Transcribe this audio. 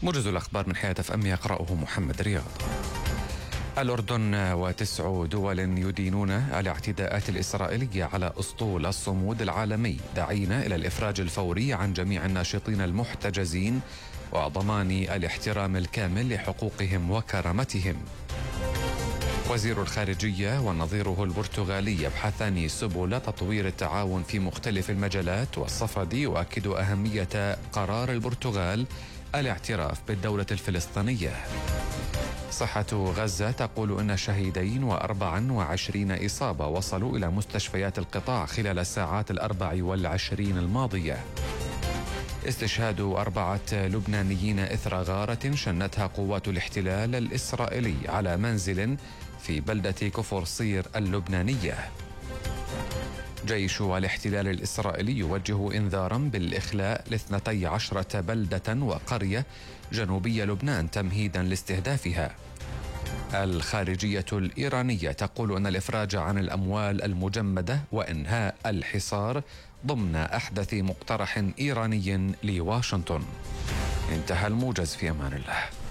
موجز الأخبار من حياة FM يقرأه محمد رياض. الأردن و9 دول يدينون الاعتداءات الإسرائيلية على أسطول الصمود العالمي، داعين إلى الإفراج الفوري عن جميع الناشطين المحتجزين وضمان الاحترام الكامل لحقوقهم وكرامتهم. وزير الخارجية ونظيره البرتغالي يبحثان سبل تطوير التعاون في مختلف المجالات، والصفدي يؤكد أهمية قرار البرتغال الاعتراف بالدولة الفلسطينية. صحة غزة تقول أن شهيدين و24 إصابة وصلوا إلى مستشفيات القطاع خلال الساعات 24 الماضية. استشهاد 4 لبنانيين إثر غارة شنتها قوات الاحتلال الإسرائيلي على منزل في بلدة كفر صير اللبنانية. جيش الاحتلال الإسرائيلي يوجه إنذارا بالإخلاء ل12 بلدة وقرية جنوبي لبنان تمهيدا لاستهدافها. الخارجية الإيرانية تقول أن الإفراج عن الأموال المجمدة وإنهاء الحصار ضمن أحدث مقترح إيراني لواشنطن. انتهى الموجز، في أمان الله.